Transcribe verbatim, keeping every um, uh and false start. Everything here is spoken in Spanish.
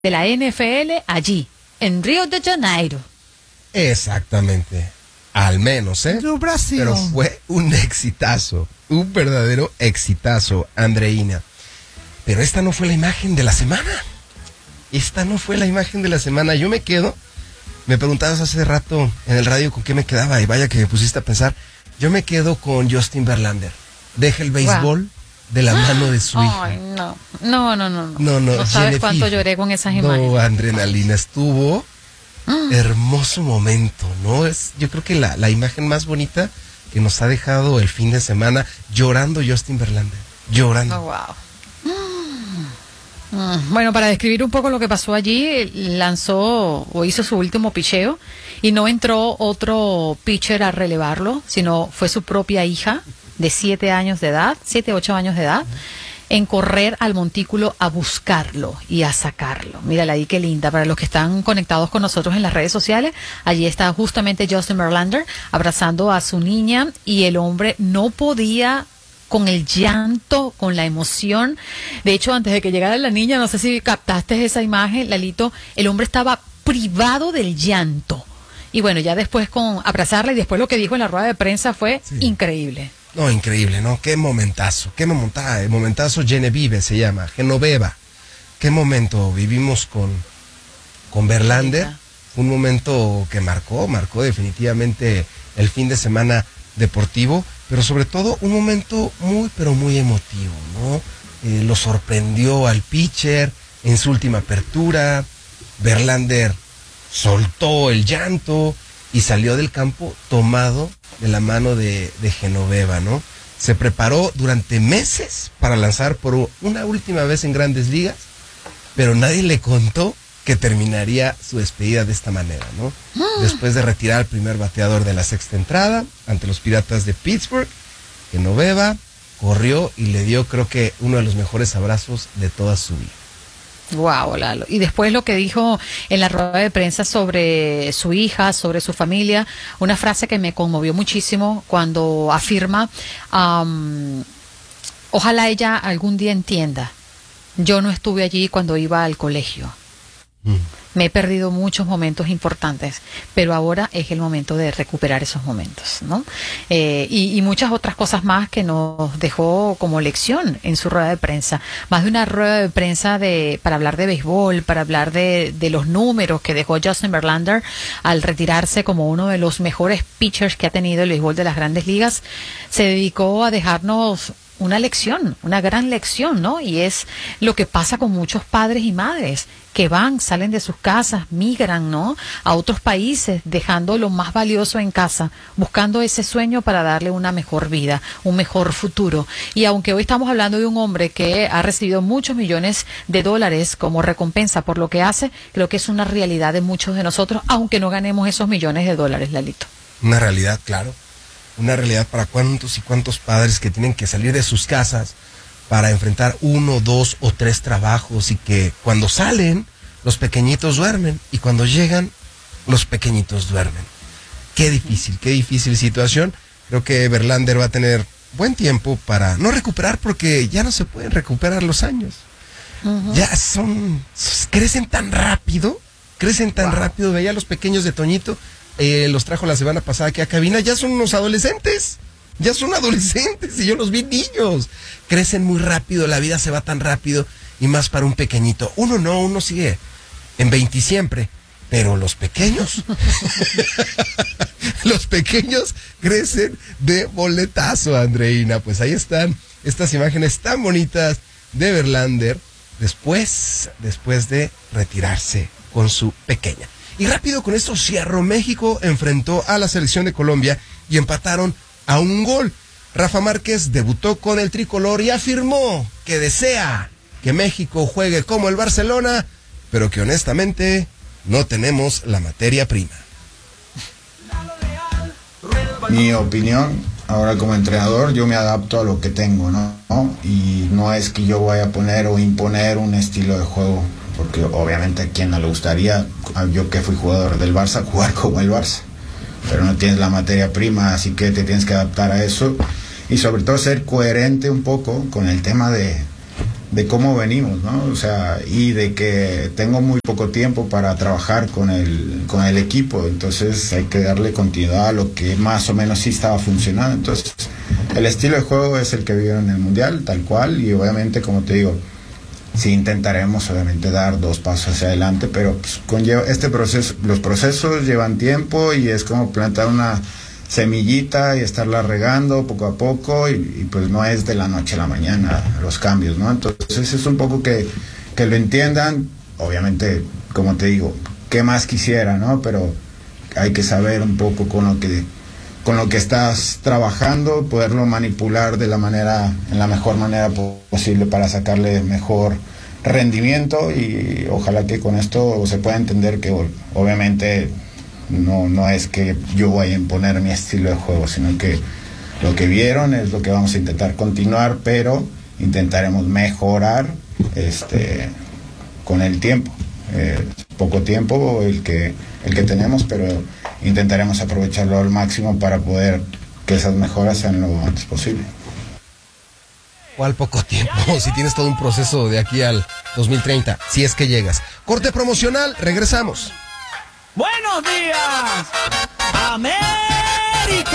de la N F L allí, en Río de Janeiro. Exactamente. Al menos, ¿eh? Do Brasil. Pero fue un exitazo, un verdadero exitazo, Andreina. Pero esta no fue la imagen de la semana. Esta no fue la imagen de la semana. Yo me quedo, me preguntabas hace rato en el radio con qué me quedaba, y vaya que me pusiste a pensar. Yo me quedo con Justin Verlander. Deja el béisbol. Wow. De la mano de su hija. Ay, no, no, no, no. No, no, no sabes Genevieve, cuánto lloré con esas imágenes. No, adrenalina, estuvo mm. hermoso momento, ¿no? Es, yo creo que la, la imagen más bonita que nos ha dejado el fin de semana, llorando Justin Verlander, llorando. Oh, wow. Mm. Bueno, para describir un poco lo que pasó allí, lanzó o hizo su último picheo y no entró otro pitcher a relevarlo, sino fue su propia hija de siete años de edad, siete, ocho años de edad, en correr al montículo a buscarlo y a sacarlo. Mírala ahí, qué linda. Para los que están conectados con nosotros en las redes sociales, allí está justamente Justin Verlander abrazando a su niña, y el hombre no podía con el llanto, con la emoción. De hecho, antes de que llegara la niña, no sé si captaste esa imagen, Lalito, el hombre estaba privado del llanto. Y bueno, ya después con abrazarla, y después lo que dijo en la rueda de prensa fue sí. increíble. No, increíble, ¿no? Qué momentazo, qué momentazo, momentazo Genevieve se llama, Genoveva. Qué momento vivimos con, con Verlander. Un momento que marcó, marcó definitivamente el fin de semana deportivo, pero sobre todo un momento muy, pero muy emotivo, ¿no? Eh, lo sorprendió al pitcher en su última apertura. Verlander soltó el llanto y salió del campo tomado de la mano de, de Genoveva, ¿no? Se preparó durante meses para lanzar por una última vez en Grandes Ligas, pero nadie le contó que terminaría su despedida de esta manera, ¿no? ¡Ah! Después de retirar al primer bateador de la sexta entrada ante los Piratas de Pittsburgh, Genoveva corrió y le dio, creo que, uno de los mejores abrazos de toda su vida. Wow, Lalo. Y después lo que dijo en la rueda de prensa sobre su hija, sobre su familia, una frase que me conmovió muchísimo cuando afirma, um, ojalá ella algún día entienda, yo no estuve allí cuando iba al colegio. Mm. Me he perdido muchos momentos importantes, pero ahora es el momento de recuperar esos momentos, ¿no? Eh, y, y muchas otras cosas más que nos dejó como lección en su rueda de prensa. Más de una rueda de prensa de para hablar de béisbol, para hablar de, de los números que dejó Justin Verlander al retirarse como uno de los mejores pitchers que ha tenido el béisbol de las Grandes Ligas. Se dedicó a dejarnos una lección, una gran lección, ¿no? Y es lo que pasa con muchos padres y madres que van, salen de sus casas, migran, ¿no? A otros países, dejando lo más valioso en casa, buscando ese sueño para darle una mejor vida, un mejor futuro. Y aunque hoy estamos hablando de un hombre que ha recibido muchos millones de dólares como recompensa por lo que hace, creo que es una realidad de muchos de nosotros, aunque no ganemos esos millones de dólares, Lalito. Una realidad, claro. Una realidad para cuántos y cuántos padres que tienen que salir de sus casas para enfrentar uno, dos o tres trabajos, y que cuando salen los pequeñitos duermen y cuando llegan los pequeñitos duermen. Qué difícil, qué difícil situación. Creo que Verlander va a tener buen tiempo para no recuperar, porque ya no se pueden recuperar los años. Uh-huh. Ya son, crecen tan rápido, crecen tan wow. rápido. Veía a los pequeños de Toñito. Eh, los trajo la semana pasada aquí a cabina, ya son unos adolescentes, ya son adolescentes, y yo los vi niños, crecen muy rápido, la vida se va tan rápido, y más para un pequeñito. Uno no, uno sigue en veinte siempre, pero los pequeños, los pequeños crecen de boletazo, Andreina. Pues ahí están estas imágenes tan bonitas de Verlander después, después de retirarse con su pequeña. Y rápido con esto cierro. México enfrentó a la selección de Colombia y empataron a un gol. Rafa Márquez debutó con el tricolor y afirmó que desea que México juegue como el Barcelona, pero que honestamente no tenemos la materia prima. Mi opinión, ahora como entrenador, yo me adapto a lo que tengo, ¿no? Y no es que yo vaya a poner o imponer un estilo de juego, porque obviamente a quien no le gustaría, yo que fui jugador del Barça, jugar como el Barça, pero no tienes la materia prima, así que te tienes que adaptar a eso, y sobre todo ser coherente un poco con el tema de, de cómo venimos, ¿no? O sea, y de que tengo muy poco tiempo para trabajar con el, con el equipo, entonces hay que darle continuidad a lo que más o menos sí estaba funcionando. Entonces, el estilo de juego es el que vivieron en el Mundial, tal cual, y obviamente, como te digo, sí intentaremos obviamente dar dos pasos hacia adelante, pero pues, conlleva este proceso, los procesos llevan tiempo y es como plantar una semillita y estarla regando poco a poco y, y pues no es de la noche a la mañana los cambios, ¿no? Entonces es un poco que, que lo entiendan, obviamente, como te digo, qué más quisiera, ¿no? Pero hay que saber un poco con lo que con lo que estás trabajando, poderlo manipular de la manera, en la mejor manera posible para sacarle mejor rendimiento y ojalá que con esto se pueda entender que obviamente no, no es que yo vaya a imponer mi estilo de juego, sino que lo que vieron es lo que vamos a intentar continuar, pero intentaremos mejorar este con el tiempo. Eh, poco tiempo el que, el que tenemos, pero intentaremos aprovecharlo al máximo para poder que esas mejoras sean lo antes posible. ¿Cuál poco tiempo? Si tienes todo un proceso de aquí al dos mil treinta, si es que llegas. Corte promocional, regresamos. Buenos días, América.